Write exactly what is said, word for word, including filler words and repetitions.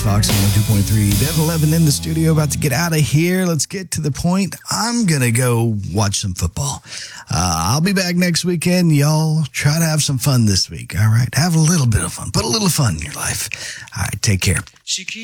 Fox one oh two point three. Devin Levin in the studio, about to get out of here. Let's get to the point. I'm going to go watch some football. Uh, I'll be back next weekend. Y'all try to have some fun this week, all right? Have a little bit of fun. Put a little fun in your life. All right, take care.